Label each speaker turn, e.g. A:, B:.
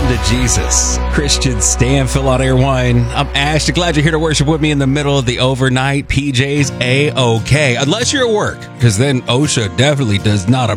A: to Jesus. Christian Stanfill on Air Wine. I'm Ash. Glad you're here to worship with me in the middle of the overnight. PJ's A-OK. Unless you're at work, because then OSHA definitely does not